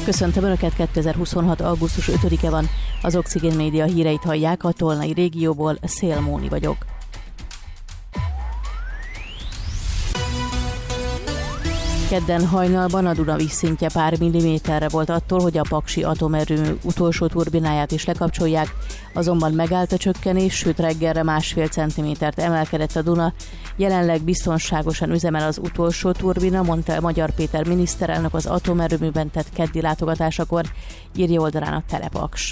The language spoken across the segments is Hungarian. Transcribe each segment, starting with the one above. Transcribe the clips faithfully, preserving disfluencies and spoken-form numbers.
Köszöntöm Önöket, kétezer-huszonhat. augusztus ötödike van. Az Oxigén Média híreit hallják, a tolnai régióból Szél Móni vagyok. Kedden hajnalban a Duna vízszintje pár milliméterre volt attól, hogy a paksi atomerőmű utolsó turbináját is lekapcsolják, azonban megállt a csökkenés, sőt reggelre másfél centimétert emelkedett a Duna. Jelenleg biztonságosan üzemel az utolsó turbina, mondta a Magyar Péter miniszterelnök az atomerőműben tett keddi látogatásakor, írja oldalán a Telepaks.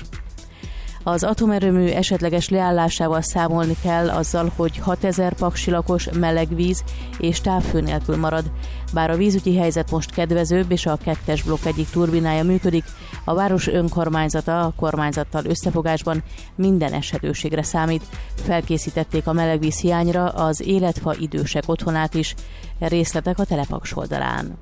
Az atomerőmű esetleges leállásával számolni kell azzal, hogy hatezer paksi lakos meleg víz és távhő nélkül marad. Bár a vízügyi helyzet most kedvezőbb, és a kettes blokk egyik turbinája működik, a város önkormányzata a kormányzattal összefogásban minden esetőségre számít. Felkészítették a melegvíz hiányra az életfa idősek otthonát is. Részletek a Telepaks oldalán.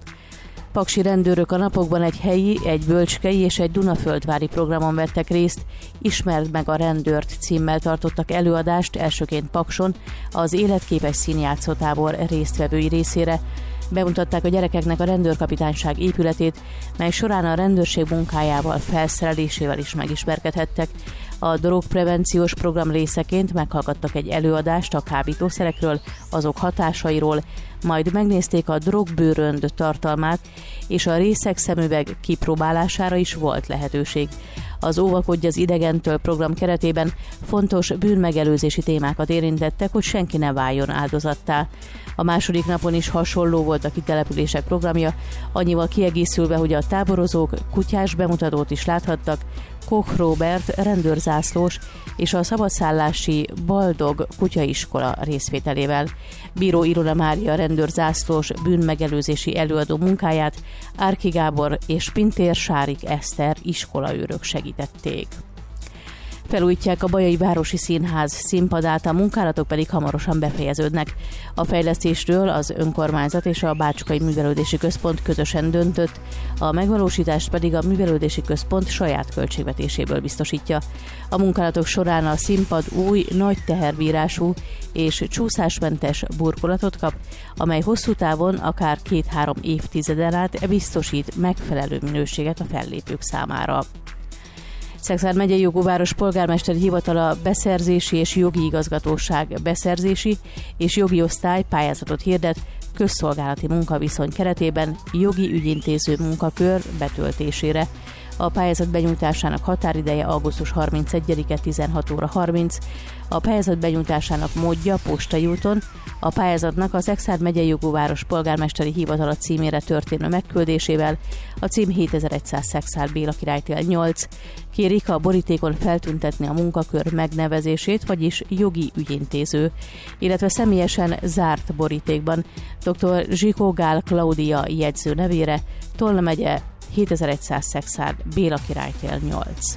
Paksi rendőrök a napokban egy helyi, egy bölcskei és egy Dunaföldvári programon vettek részt. Ismerd meg a rendőrt címmel tartottak előadást elsőként Pakson az életképes színjátszótábor résztvevői részére. Bemutatták a gyerekeknek a rendőrkapitányság épületét, mely során a rendőrség munkájával, felszerelésével is megismerkedhettek. A drogprevenciós program részeként meghallgattak egy előadást a kábítószerekről, azok hatásairól, majd megnézték a drogbőrönd tartalmát, és a részeg szemüveg kipróbálására is volt lehetőség. Az Óvakodj az idegentől program keretében fontos bűnmegelőzési témákat érintettek, hogy senki ne váljon áldozattá. A második napon is hasonló volt a kitelepülések programja, annyival kiegészülve, hogy a táborozók kutyás bemutatót is láthattak, Koch Róbert rendőrzászlós és a szabadszállási Baldog kutyaiskola részvételével. Bíró Ilona Mária rendőrzászlós bűnmegelőzési előadó munkáját Árki Gábor és Pintér Sárik Eszter iskolaőrök segítették. Felújítják a Bajai Városi Színház színpadát, a munkálatok pedig hamarosan befejeződnek. A fejlesztésről az önkormányzat és a Bácskai Művelődési Központ közösen döntött, a megvalósítást pedig a Művelődési Központ saját költségvetéséből biztosítja. A munkálatok során a színpad új, nagy teherbírású és csúszásmentes burkolatot kap, amely hosszú távon, akár két-három évtizeden át biztosít megfelelő minőséget a fellépők számára. Szekszárd megyei jogú város polgármesteri hivatala beszerzési és jogi igazgatóság beszerzési és jogi osztály pályázatot hirdet közszolgálati munkaviszony keretében jogi ügyintéző munkakör betöltésére. A pályázat benyújtásának határideje augusztus harmincegyedike tizenhat óra harminc. A pályázat benyújtásának módja postai úton, a pályázatnak a Szekszárd megyei jogú város polgármesteri hivatala címére történő megküldésével, a cím hétezer-száz Szekszárd Béla királytér nyolc. Kérik a borítékon feltüntetni a munkakör megnevezését, vagyis jogi ügyintéző, illetve személyesen zárt borítékban dr. Zsikó Gál Klaudia jegyző nevére, Tolna megye, hétezer-száz Szekszárd Béla királytér nyolc.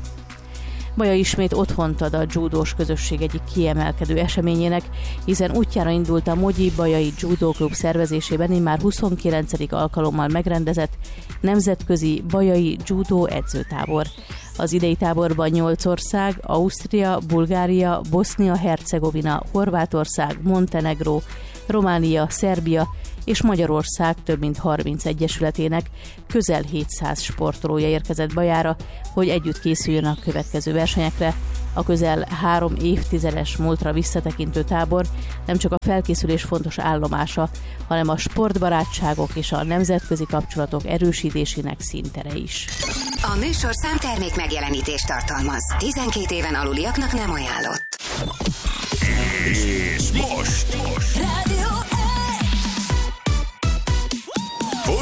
Baja ismét otthont ad a dzsúdós közösség egyik kiemelkedő eseményének, hiszen útjára indult a Mogyi Bajai Dzsúdó Klub szervezésében immár huszonkilencedik alkalommal megrendezett nemzetközi bajai dzsúdó edzőtábor. Az idei táborban nyolc ország, Ausztria, Bulgária, Bosznia-Hercegovina, Horvátország, Montenegró, Románia, Szerbia és Magyarország több mint harminc egyesületének közel hétszáz sportolója érkezett Bajára, hogy együtt készüljön a következő versenyekre. A közel három évtizedes múltra visszatekintő tábor nem csak a felkészülés fontos állomása, hanem a sportbarátságok és a nemzetközi kapcsolatok erősítésének színtere is. A műsorszám termék megjelenítést tartalmaz. tizenkét éven aluliaknak nem ajánlott. És most, most